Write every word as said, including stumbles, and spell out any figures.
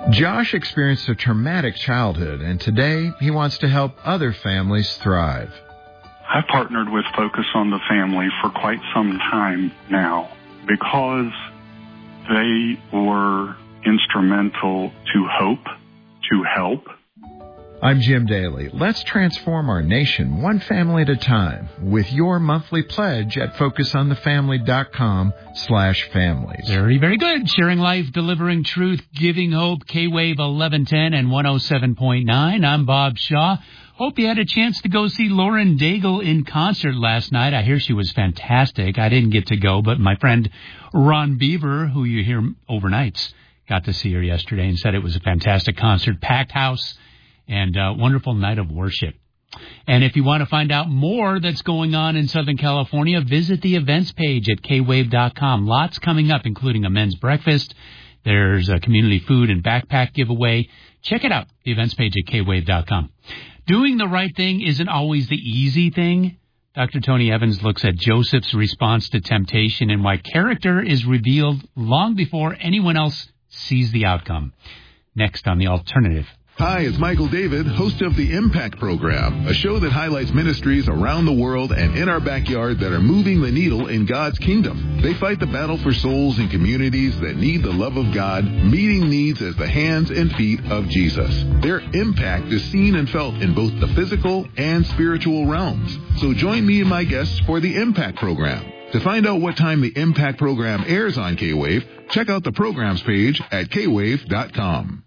Josh experienced a traumatic childhood, and today he wants to help other families thrive. I've partnered with Focus on the Family for quite some time now because they were instrumental to hope, to help. I'm Jim Daly. Let's transform our nation one family at a time with your monthly pledge at focusonthefamily.com slash families. Very, very good. Sharing life, delivering truth, giving hope. K-Wave eleven ten and one oh seven point nine. I'm Bob Shaw. Hope you had a chance to go see Lauren Daigle in concert last night. I hear she was fantastic. I didn't get to go, but my friend Ron Beaver, who you hear overnights, got to see her yesterday and said it was a fantastic concert, packed house, and a wonderful night of worship. And if you want to find out more that's going on in Southern California, visit the events page at k wave dot com. Lots coming up, including a men's breakfast. There's a community food and backpack giveaway. Check it out, the events page at k wave dot com. Doing the right thing isn't always the easy thing. Doctor Tony Evans looks at Joseph's response to temptation and why character is revealed long before anyone else sees the outcome. Next on The Alternative. Hi, it's Michael David, host of the Impact Program, a show that highlights ministries around the world and in our backyard that are moving the needle in God's kingdom. They fight the battle for souls in communities that need the love of God, meeting needs as the hands and feet of Jesus. Their impact is seen and felt in both the physical and spiritual realms. So join me and my guests for the Impact Program. To find out what time the Impact Program airs on K-Wave, check out the programs page at k wave dot com.